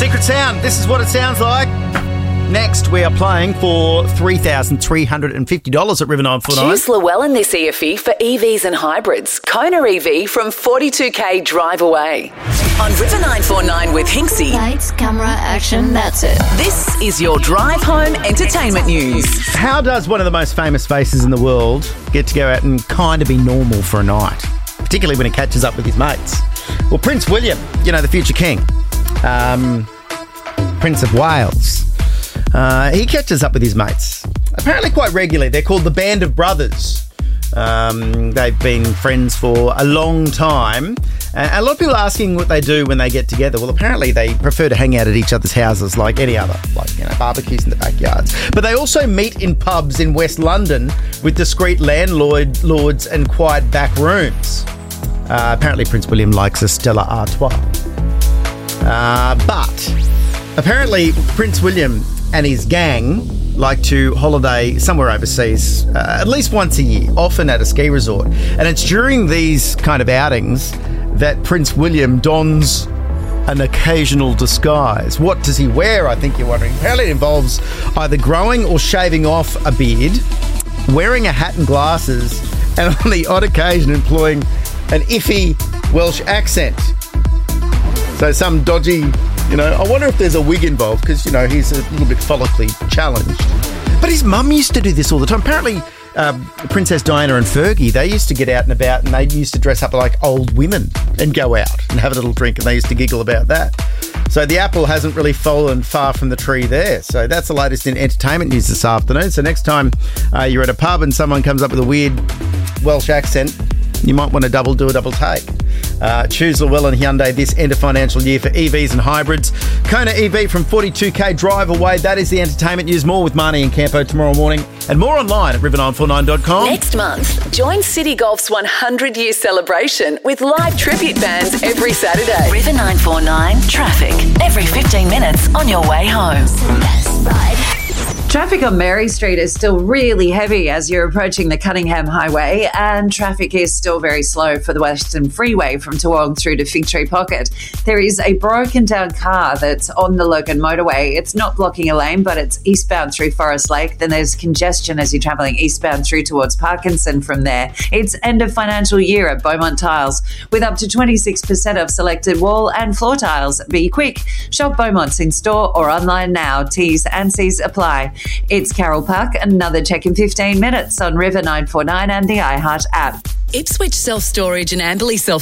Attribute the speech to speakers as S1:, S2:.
S1: Secret Sound, this is what it sounds like. Next, we are playing for $3,350 at River 949.
S2: Choose Llewellyn this EFE for EVs and hybrids. Kona EV from 42k drive away. On River 949 with Hinksy.
S3: Lights, camera, action, that's it.
S2: This is your drive home entertainment news.
S1: How does one of the most famous faces in the world get to go out and kind of be normal for a night, particularly when he catches up with his mates? Well, Prince William, the future king, Prince of Wales, he catches up with his mates, apparently quite regularly. They're called the Band of Brothers. They've been friends for a long time. A lot of people are asking what they do when they get together. Well, apparently they prefer to hang out at each other's houses like any other, barbecues in the backyards. But they also meet in pubs in West London with discreet landlords and quiet back rooms. Apparently Prince William likes a Stella Artois. But apparently Prince William and his gang like to holiday somewhere overseas at least once a year, often at a ski resort. And it's during these kind of outings that Prince William dons an occasional disguise. What does he wear, I think you're wondering? Apparently it involves either growing or shaving off a beard, wearing a hat and glasses, and on the odd occasion employing an iffy Welsh accent. So some dodgy, I wonder if there's a wig involved because, he's a little bit follically challenged. But his mum used to do this all the time. Apparently, Princess Diana and Fergie, they used to get out and about and they used to dress up like old women and go out and have a little drink, and they used to giggle about that. So the apple hasn't really fallen far from the tree there. So that's the latest in entertainment news this afternoon. So next time you're at a pub and someone comes up with a weird Welsh accent, you might want to do a double take. Choose Llewellyn Hyundai this end of financial year for EVs and hybrids. Kona EV from 42k drive away. That is the entertainment news. More with Marnie and Campo tomorrow morning, and more online at river949.com.
S2: Next month, join City Golf's 100-year celebration with live tribute bands every Saturday. River 949 traffic every 15 minutes on your way home.
S3: Best ride.
S4: Traffic on Mary Street is still really heavy as you're approaching the Cunningham Highway, and traffic is still very slow for the Western Freeway from Toowong through to Fig Tree Pocket. There is a broken down car that's on the Logan motorway. It's not blocking a lane, but it's eastbound through Forest Lake. Then there's congestion as you're travelling eastbound through towards Parkinson from there. It's end of financial year at Beaumont Tiles with up to 26% off selected wall and floor tiles. Be quick. Shop Beaumont's in store or online now. T's and C's apply. It's Carol Park. Another check in 15 minutes on River 949 and the iHeart app.
S2: Ipswich Self-Storage and Amberley Self